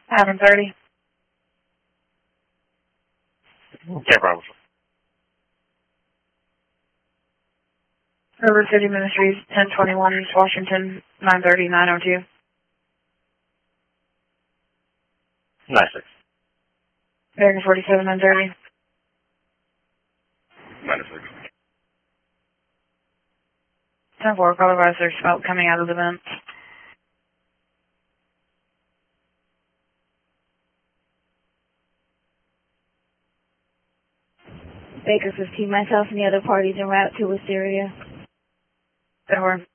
11:30. Okay, problem. River City Ministries, 1021 East Washington, 930-902. 96. American 47, 930. 96. 10-4, otherwise there's smoke coming out of the vents. Baker 15, myself and the other parties en route to Wisteria. 10-4.